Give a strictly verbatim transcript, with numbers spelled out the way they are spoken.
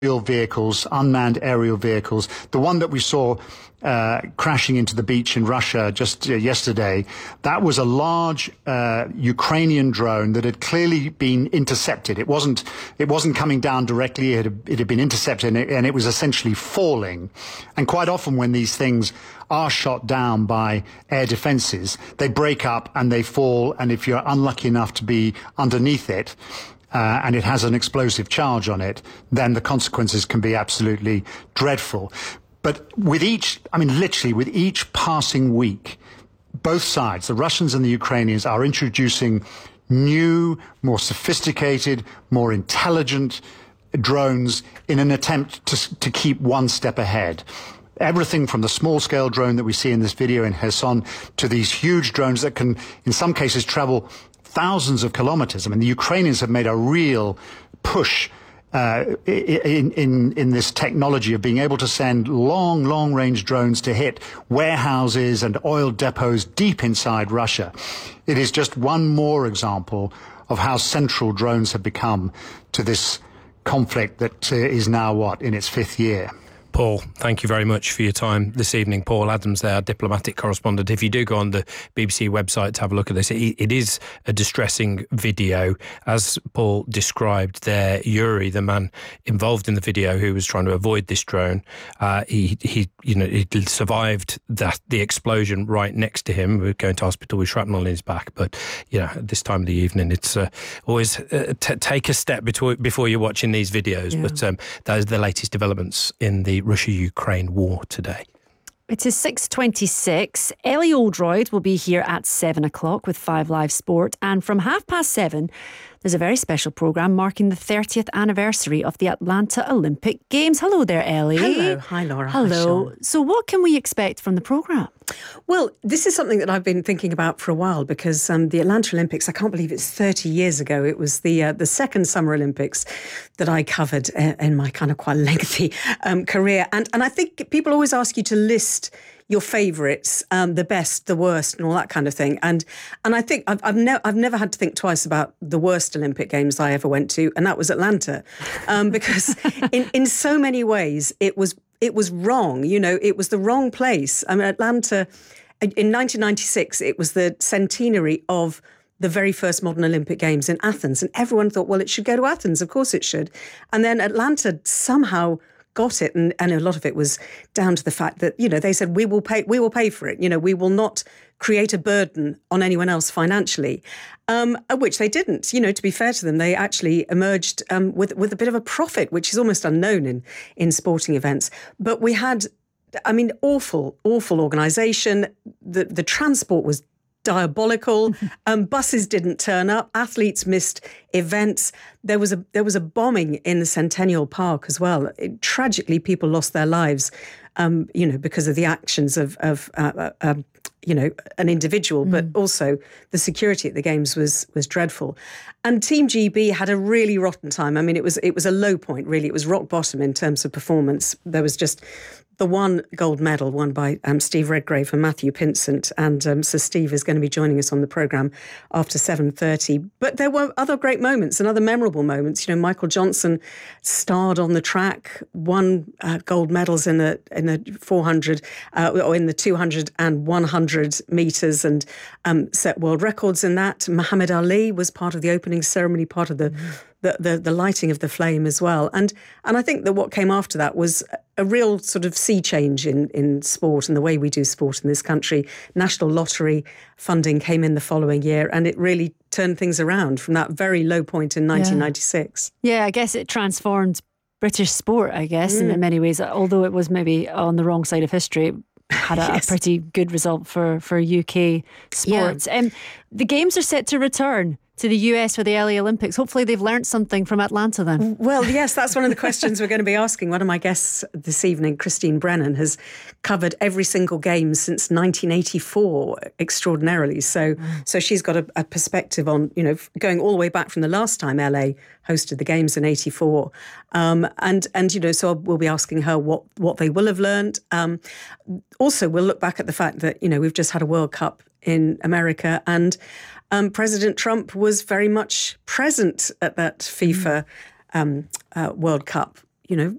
vehicles, unmanned aerial vehicles. The one that we saw uh, crashing into the beach in Russia just uh, yesterday, that was a large uh, Ukrainian drone that had clearly been intercepted. It wasn't it wasn't coming down directly. It had, it had been intercepted, and it, and it was essentially falling. And quite often when these things are shot down by air defenses, they break up and they fall. And if you're unlucky enough to be underneath it, Uh, and it has an explosive charge on it, then the consequences can be absolutely dreadful. But with each, I mean, literally with each passing week, both sides, the Russians and the Ukrainians, are introducing new, more sophisticated, more intelligent drones in an attempt to, to keep one step ahead. Everything from the small-scale drone that we see in this video in Kherson to these huge drones that can, in some cases, travel thousands of kilometers. I mean, the Ukrainians have made a real push uh, in, in, in this technology of being able to send long, long-range drones to hit warehouses and oil depots deep inside Russia. It is just one more example of how central drones have become to this conflict that uh, is now, what, in its fifth year. Paul, thank you very much for your time this evening. Paul Adams there, our diplomatic correspondent. If you do go on the B B C website to have a look at this, it, it is a distressing video. As Paul described there, Yuri, the man involved in the video who was trying to avoid this drone, uh, he, he, you know, he survived that, the explosion right next to him. We're going to hospital with shrapnel in his back. But, you know, at this time of the evening, it's uh, always uh, t- take a step before, before you're watching these videos. Yeah. But um, those are the latest developments in the Russia-Ukraine war today. It is six twenty-six. Ellie Oldroyd will be here at seven o'clock with Five Live Sport. And from half past seven, there's a very special programme marking the thirtieth anniversary of the Atlanta Olympic Games. Hello there, Ellie. Hello. Hi, Laura. Hello. Hi, so what can we expect from the programme? Well, this is something that I've been thinking about for a while because um, the Atlanta Olympics, I can't believe it's thirty years ago. It was the uh, the second Summer Olympics that I covered uh, in my kind of quite lengthy um, career. And, and I think people always ask you to list your favourites, um, the best, the worst, and all that kind of thing. And and I think I've I've, ne- I've never had to think twice about the worst Olympic Games I ever went to, and that was Atlanta, um, because in, in so many ways it was it was wrong. You know, it was the wrong place. I mean, Atlanta in nineteen ninety-six, it was the centenary of the very first modern Olympic Games in Athens, and everyone thought, well, it should go to Athens. Of course, it should. And then Atlanta somehow got it, and, and a lot of it was down to the fact that, you know, they said, we will pay we will pay for it. You know, we will not create a burden on anyone else financially, um, which they didn't. You know, to be fair to them, they actually emerged um, with with a bit of a profit, which is almost unknown in in sporting events. But we had, I mean, awful, awful organisation. The the transport was diabolical. Um, buses didn't turn up. Athletes missed events. There was a there was a bombing in the Centennial Park as well. It, tragically, people lost their lives, um, you know, because of the actions of of uh, uh, um, you know, an individual, but mm. also the security at the games was was dreadful. And Team G B had a really rotten time. I mean, it was it was a low point, really. It was rock bottom in terms of performance. There was just the one gold medal won by um, Steve Redgrave and Matthew Pinsent, and um, Sir Steve is going to be joining us on the programme after seven thirty. But there were other great moments and other memorable moments. You know, Michael Johnson starred on the track, won uh, gold medals in the in the four hundred uh, or in the two hundred and one hundred metres, and um, set world records in that. Muhammad Ali was part of the opening ceremony, part of the. Mm. The, the the lighting of the flame as well. And and I think that what came after that was a real sort of sea change in, in sport and the way we do sport in this country. National Lottery funding came in the following year, and it really turned things around from that very low point in nineteen ninety-six. Yeah, yeah I guess it transformed British sport, I guess, mm. in many ways, although it was maybe on the wrong side of history. It had a, yes. a pretty good result for, for U K sports. Yeah. Um, the Games are set to return to the U S for the L A Olympics. Hopefully they've learnt something from Atlanta then. Well, yes, that's one of the questions we're going to be asking. One of my guests this evening, Christine Brennan, has covered every single game since nineteen eighty-four extraordinarily. So mm. so she's got a, a perspective on, you know, going all the way back from the last time L A hosted the games in eighty-four. Um, and, and, you know, so we'll be asking her what, what they will have learned. Um, also, we'll look back at the fact that, you know, we've just had a World Cup in America, and um, President Trump was very much present at that FIFA um, uh, World Cup. You know,